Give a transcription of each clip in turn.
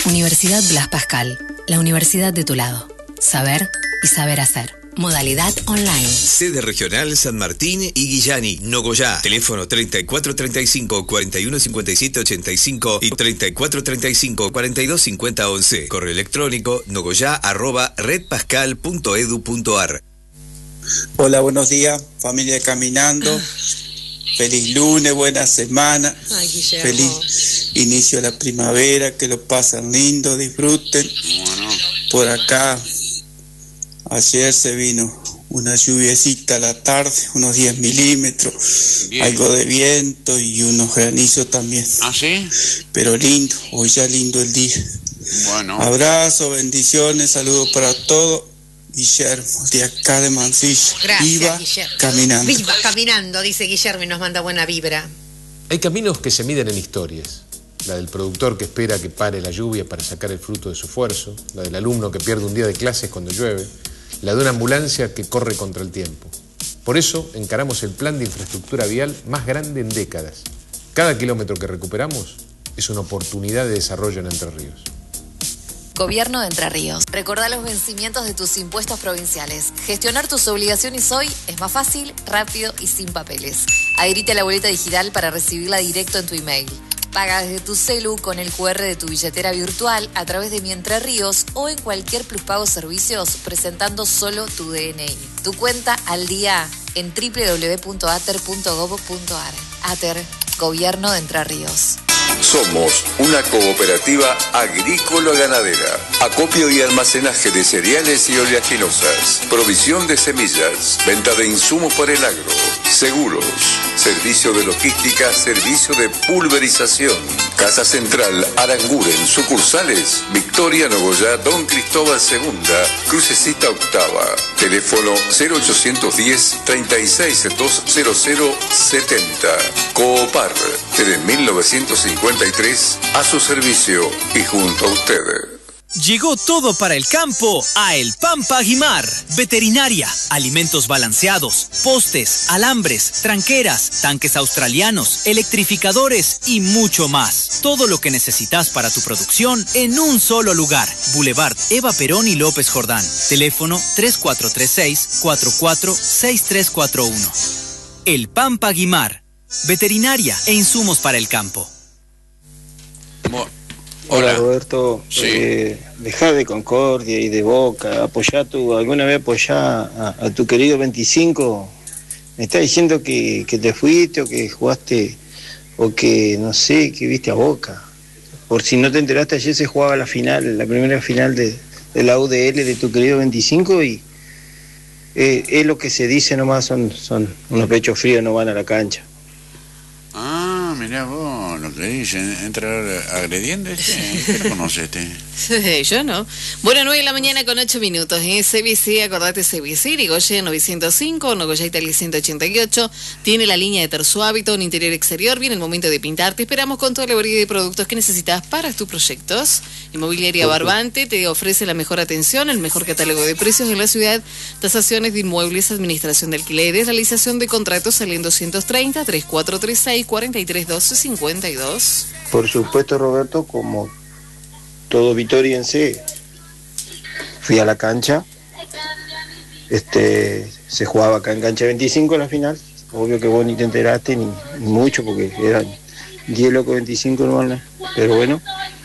Universidad Blas Pascal, la universidad de tu lado. Saber y saber hacer. Modalidad online. Sede regional San Martín y Guillani, Nogoyá. Teléfono 3435 4157 85 y 3435 4250 11. Correo electrónico nogoyá@redpascal.edu.ar. Hola, buenos días, familia Caminando. Feliz lunes, buena semana. Ay, Guillermo. Feliz inicio de la primavera, que lo pasen lindo, disfruten. Por acá, ayer se vino una lluviecita a la tarde, unos 10 milímetros, Bien. algo de viento y unos granizos también. ¿Ah, sí? Pero lindo, hoy ya lindo el día. Bueno. Abrazo, bendiciones, saludos para todos. Guillermo, de acá de Mansilla. Gracias, Viva Guillermo. caminando. Viva caminando, dice Guillermo y nos manda buena vibra. Hay caminos que se miden en historias. La del productor que espera que pare la lluvia para sacar el fruto de su esfuerzo, la del alumno que pierde un día de clases cuando llueve, la de una ambulancia que corre contra el tiempo. Por eso encaramos el plan de infraestructura vial más grande en décadas. Cada kilómetro que recuperamos es una oportunidad de desarrollo en Entre Ríos. Gobierno de Entre Ríos. Recordá los vencimientos de tus impuestos provinciales. Gestionar tus obligaciones hoy es más fácil, rápido y sin papeles. Adherite a la boleta digital para recibirla directo en tu email. Paga desde tu celu con el QR de tu billetera virtual a través de Mi Entre Ríos o en cualquier Pluspago Servicios presentando solo tu DNI. Tu cuenta al día en www.ater.gov.ar. Ater, Gobierno de Entre Ríos. Somos una cooperativa agrícola-ganadera. Acopio y almacenaje de cereales y oleaginosas. Provisión de semillas. Venta de insumos para el agro. Seguros. Servicio de logística. Servicio de pulverización. Casa Central Aranguren. Sucursales Victoria, Nogoyá, Don Cristóbal II. Crucecita Octava. Teléfono 0810 362070. Coopar. Desde 1953 a su servicio y junto a usted. Llegó todo para el campo a El Pampa Aguimar. Veterinaria, alimentos balanceados, postes, alambres, tranqueras, tanques australianos, electrificadores y mucho más. Todo lo que necesitas para tu producción en un solo lugar. Boulevard Eva Perón y López Jordán. Teléfono 3436-446341. El Pampa Aguimar. Veterinaria e insumos para el campo. Hola Roberto, Sí. dejá de Concordia y de Boca, alguna vez apoyá a tu querido 25, me está diciendo que te fuiste o que jugaste o que no sé, que viste a Boca. Por si no te enteraste, ayer se jugaba la final, la primera final de la UDL de tu querido 25 y es lo que se dice nomás, son unos pechos fríos, no van a la cancha. Ah, mirá vos lo que dicen. Entrar agrediendo ¿Qué lo conoce Yo no. Bueno, 9 de la mañana con 8 minutos. CBC, acordate CBC, Irigoyen 905, Nogoyá Italia 188. Tiene la línea de terzo hábito, un interior exterior. Viene el momento de pintar. Te esperamos con toda la variedad de productos que necesitas para tus proyectos. Inmobiliaria Barbante te ofrece la mejor atención, el mejor catálogo de precios en la ciudad, tasaciones de inmuebles, administración de alquileres, realización de contratos saliendo 230 3436 431252. Por supuesto, Roberto, como todo vitoriense, fui a la cancha, se jugaba acá en cancha 25 la final, obvio que vos ni te enteraste ni mucho porque eran 10 locos 25 no, pero bueno,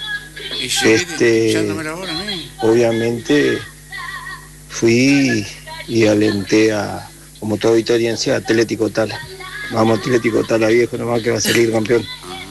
obviamente fui y alenté como todo vitoriense, a Atlético Tala. Vamos, Atlético Tala viejo, nomás que va a salir campeón.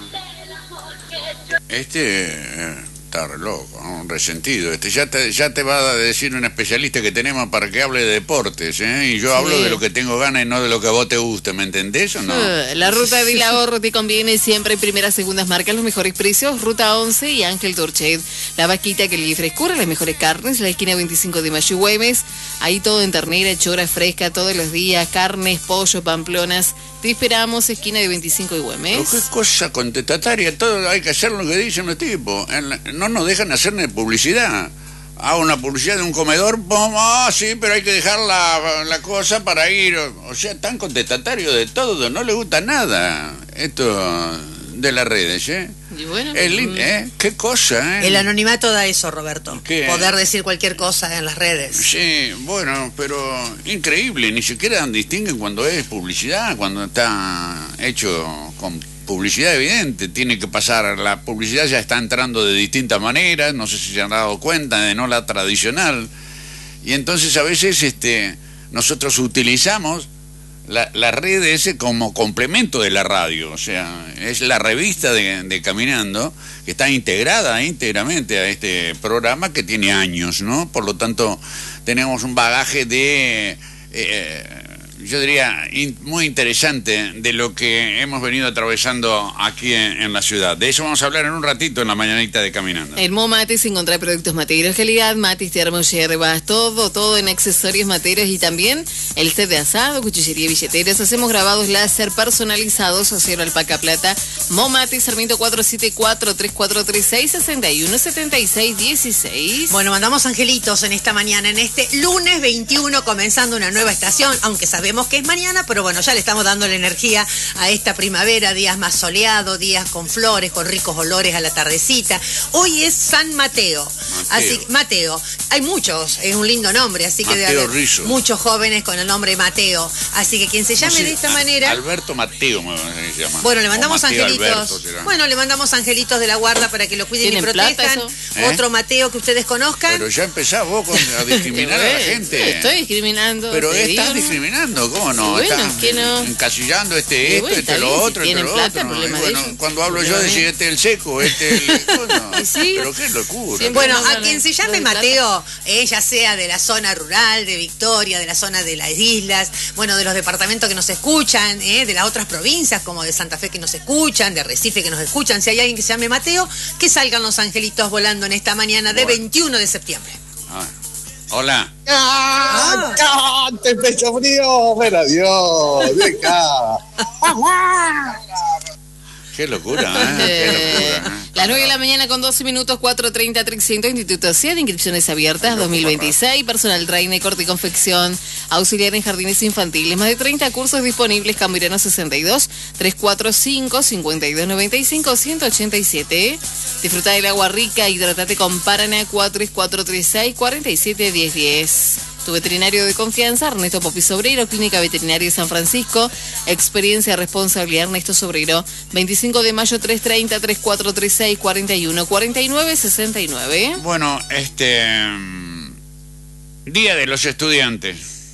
Está re loco, ¿no? Resentido. Ya te va a decir un especialista que tenemos para que hable de deportes, ¿eh? Y yo hablo de lo que tengo ganas y no de lo que a vos te gusta, ¿me entendés o no? La ruta de ahorro te conviene siempre en primeras, segundas marcas, los mejores precios. Ruta 11 y Ángel Torchet. La vaquita que le frescura, las mejores carnes, la esquina 25 de Mayo y Güemes. Ahí todo en ternera, chora fresca todos los días, carnes, pollo, pamplonas. Te esperamos, esquina de 25 y Güemes. Pero qué cosa contestataria, todo hay que hacer lo que dicen los tipos. No nos dejan hacer ni publicidad. Hago una publicidad de un comedor, sí, pero hay que dejar la cosa para ir. O sea, tan contestatario de todo, no le gusta nada esto de las redes, ¿eh? Y bueno, qué cosa, El anonimato da eso, Roberto. ¿Qué? Poder decir cualquier cosa en las redes. Sí, bueno, pero increíble, ni siquiera distinguen cuando es publicidad, cuando está hecho con publicidad evidente. Tiene que pasar, la publicidad ya está entrando de distintas maneras, no sé si se han dado cuenta, de no la tradicional. Y entonces a veces nosotros utilizamos la red ese como complemento de la radio, o sea, es la revista de Caminando, que está integrada íntegramente a este programa que tiene años, ¿no? Por lo tanto, tenemos un bagaje de, yo diría, muy interesante de lo que hemos venido atravesando aquí en la ciudad. De eso vamos a hablar en un ratito en la mañanita de Caminando. En Mo Mates encontrar productos materos de calidad, matis, termos, yerbas, todo en accesorios materos y también el set de asado, cuchillería y billeteras. Hacemos grabados láser personalizados, acero alpaca plata. Mo Mates, Sarmiento 474-3436-6176-16. Bueno, mandamos angelitos en esta mañana, en este lunes 21, comenzando una nueva estación, aunque sabemos que es mañana, pero bueno, ya le estamos dando la energía a esta primavera, días más soleados, días con flores, con ricos olores a la tardecita. Hoy es San Mateo. Así, Mateo. Hay muchos, es un lindo nombre, así que debe haber muchos jóvenes con el nombre Mateo. Así que quien se llame de esta manera... Alberto Mateo me llama. Bueno, le mandamos angelitos. Alberto, le mandamos angelitos de la guarda para que lo cuiden y protejan. Otro Mateo que ustedes conozcan. Pero ya empezás vos a discriminar a la gente. Estoy discriminando. Pero estás discriminando, ¿cómo no? Bueno, estás que no. Encasillando lo otro, lo otro. Bueno, cuando hablo yo decir el seco, bueno, ¿sí? Pero qué locura. Bueno, a quien se llame Mateo, ya sea de la zona rural, de Victoria, de la zona de las islas, bueno, de los departamentos que nos escuchan, de las otras provincias como de Santa Fe que nos escuchan, de Recife que nos escuchan, si hay alguien que se llame Mateo, que salgan los angelitos volando en esta mañana de 21 de septiembre. Hola. ¡Te pecho frío! ¡Pero Dios! ¡Deja! Qué locura, Qué locura. Las 9 de la mañana con 12 minutos, 4:30, 300, Instituto CIA de Inscripciones Abiertas 2026, personal trainer, corte y confección, auxiliar en jardines infantiles, más de 30 cursos disponibles, Cambriano 62, 345-5295, 187. Disfruta del agua rica, hidratate con Paraná 4436-471010. Tu veterinario de confianza, Ernesto Popi Sobrero, Clínica Veterinaria de San Francisco, experiencia, responsabilidad, Ernesto Sobrero, 25 de mayo 330-3436-4149-69. Bueno, Día de los Estudiantes.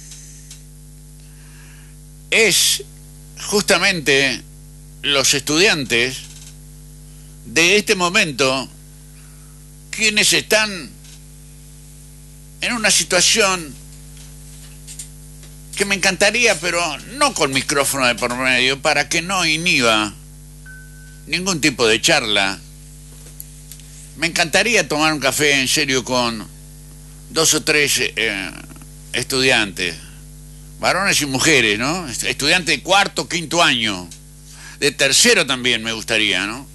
Es justamente los estudiantes de este momento quienes están en una situación que me encantaría, pero no con micrófono de por medio, para que no inhiba ningún tipo de charla. Me encantaría tomar un café en serio con 2 o 3 estudiantes, varones y mujeres, ¿no? Estudiantes de 4º, 5º año, de 3º también me gustaría, ¿no?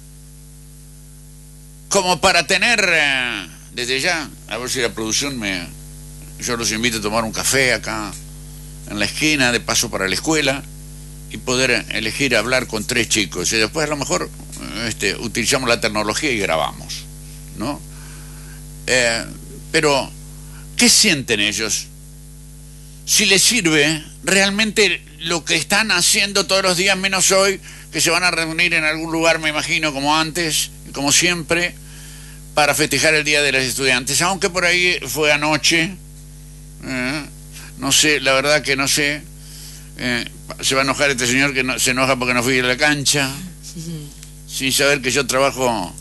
Como para tener, desde ya, a ver si la producción yo los invito a tomar un café acá en la esquina, de paso para la escuela, y poder elegir hablar con 3 chicos. Y después a lo mejor utilizamos la tecnología y grabamos, ¿no? Pero, ¿qué sienten ellos? Si les sirve realmente lo que están haciendo todos los días, menos hoy, que se van a reunir en algún lugar, me imagino, como antes, como siempre, para festejar el Día de los Estudiantes, aunque por ahí fue anoche. No sé, la verdad que no sé. Se va a enojar este señor que se enoja porque no fui a la cancha, sin saber que yo trabajo.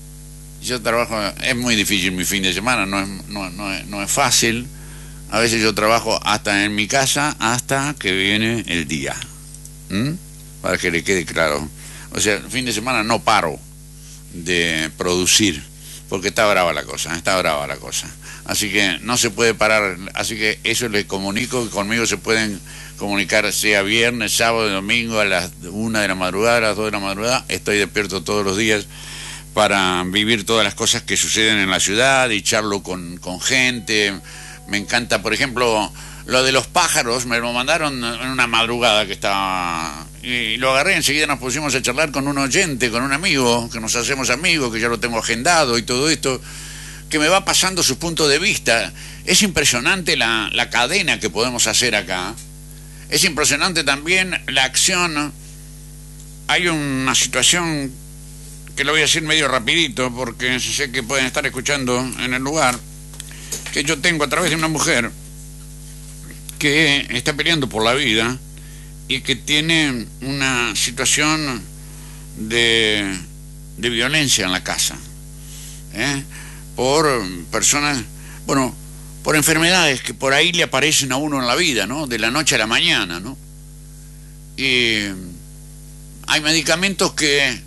Es muy difícil mi fin de semana, no es fácil. A veces yo trabajo hasta en mi casa hasta que viene el día, para que le quede claro. O sea, el fin de semana no paro de producir, porque está brava la cosa. Así que no se puede parar, así que eso les comunico, que conmigo se pueden comunicar sea viernes, sábado y domingo a las 1 de la madrugada, a las 2 de la madrugada. Estoy despierto todos los días para vivir todas las cosas que suceden en la ciudad y charlo con gente. Me encanta, por ejemplo, lo de los pájaros, me lo mandaron en una madrugada que estaba... y lo agarré, enseguida nos pusimos a charlar con un oyente, con un amigo, que nos hacemos amigos, que ya lo tengo agendado y todo esto, que me va pasando su punto de vista. Es impresionante la cadena que podemos hacer acá. Es impresionante también la acción. Hay una situación que lo voy a decir medio rapidito, porque sé que pueden estar escuchando en el lugar, que yo tengo a través de una mujer que está peleando por la vida y que tiene una situación de violencia en la casa, por personas, bueno, por enfermedades que por ahí le aparecen a uno en la vida, ¿no? De la noche a la mañana, ¿no? Y hay medicamentos que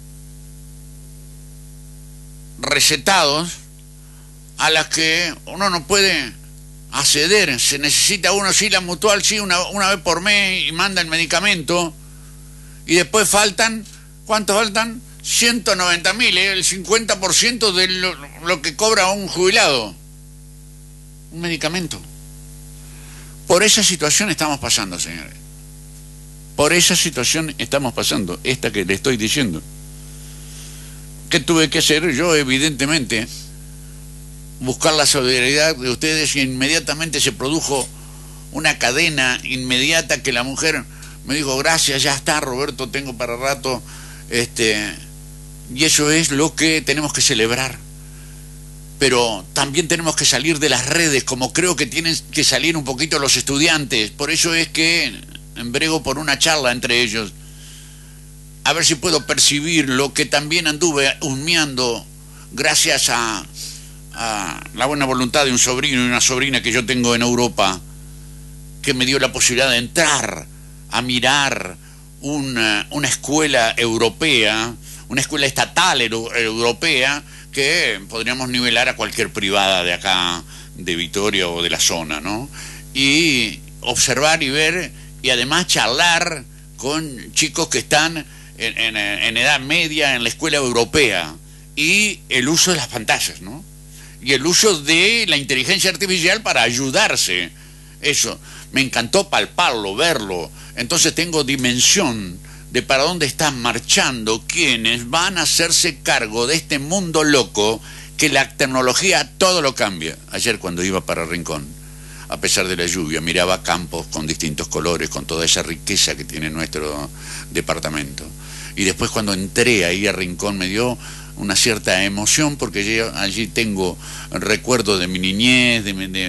recetados a las que uno no puede acceder. Se necesita uno, sí, la mutual, sí, una vez por mes, y manda el medicamento, y después faltan, ¿cuántos faltan? 190.000, el 50% de lo que cobra un jubilado. Un medicamento. Por esa situación estamos pasando, señores. Por esa situación estamos pasando, esta que le estoy diciendo. ¿Qué tuve que hacer? Yo, evidentemente, buscar la solidaridad de ustedes, y inmediatamente se produjo una cadena inmediata que la mujer me dijo: gracias, ya está, Roberto, tengo para rato, y eso es lo que tenemos que celebrar. Pero también tenemos que salir de las redes, como creo que tienen que salir un poquito los estudiantes. Por eso es que embrego por una charla entre ellos, a ver si puedo percibir lo que también anduve husmeando gracias a la buena voluntad de un sobrino y una sobrina que yo tengo en Europa, que me dio la posibilidad de entrar a mirar una escuela europea, una escuela estatal europea, que podríamos nivelar a cualquier privada de acá, de Vitoria o de la zona, ¿no? Y observar y ver, y además charlar con chicos que están en edad media en la escuela europea, y el uso de las pantallas, ¿no? Y el uso de la inteligencia artificial para ayudarse. Eso, me encantó palparlo, verlo. Entonces tengo dimensión de para dónde están marchando quienes van a hacerse cargo de este mundo loco, que la tecnología todo lo cambia. Ayer, cuando iba para Rincón, a pesar de la lluvia, miraba campos con distintos colores, con toda esa riqueza que tiene nuestro departamento. Y después, cuando entré ahí a Rincón, me dio una cierta emoción, porque yo allí tengo recuerdo de mi niñez,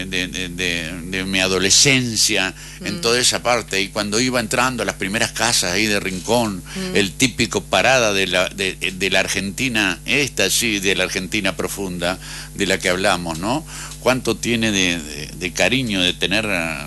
de mi adolescencia, en toda esa parte. Y cuando iba entrando a las primeras casas ahí de Rincón, el típico parada de la Argentina, esta sí, de la Argentina profunda, de la que hablamos, ¿no? Cuánto tiene de cariño de tener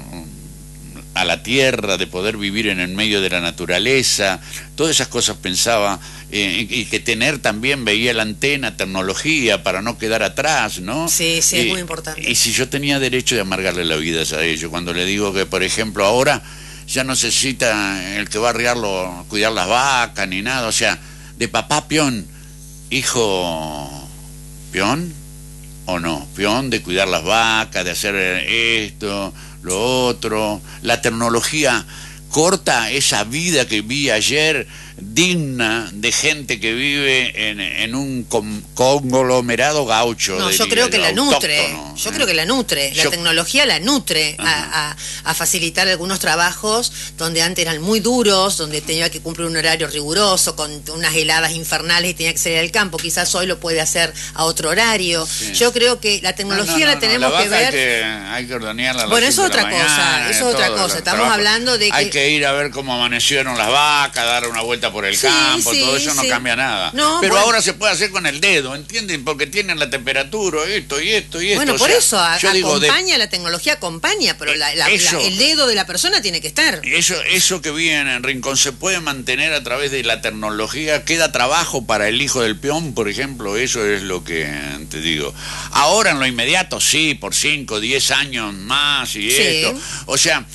a la tierra, de poder vivir en el medio de la naturaleza, todas esas cosas pensaba, y que tener también, veía la antena, tecnología, para no quedar atrás, ¿no? Sí, sí, es muy importante. Y si yo tenía derecho de amargarle la vida a ellos, cuando le digo que, por ejemplo, ahora ya no necesita el que va a arriarlo, cuidar las vacas, ni nada, o sea, de papá peón, hijo peón, o no, peón de cuidar las vacas, de hacer esto, lo otro. La tecnología corta esa vida que vi ayer, digna de gente que vive en un conglomerado gaucho. No, yo creo que la nutre. Yo creo que la nutre. La tecnología la nutre a facilitar algunos trabajos donde antes eran muy duros, donde tenía que cumplir un horario riguroso, con unas heladas infernales y tenía que salir al campo. Quizás hoy lo puede hacer a otro horario. Sí. Yo creo que la tecnología la tenemos que ver. Hay que ordeñarla. Bueno, eso es otra cosa. Eso es otra cosa. Estamos hablando de que hay que ir a ver cómo amanecieron las vacas, dar una vuelta por el campo, todo eso no cambia nada. No, pero bueno, ahora se puede hacer con el dedo, ¿entienden? Porque tienen la temperatura, esto y esto y esto. Bueno, por eso acompaña, la tecnología acompaña, pero el dedo de la persona tiene que estar. Eso que vi en Rincón se puede mantener a través de la tecnología. Queda trabajo para el hijo del peón, por ejemplo, eso es lo que te digo. Ahora en lo inmediato sí, por 5, 10 años más y esto. O sea,